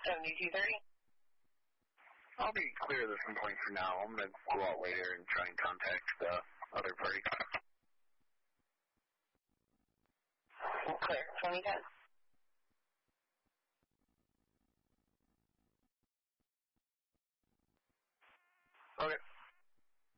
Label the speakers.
Speaker 1: 7230.
Speaker 2: I'll be clear of this complaint for now. I'm going to go out later and try and contact the other party.
Speaker 1: Clear, 2010.
Speaker 2: Okay.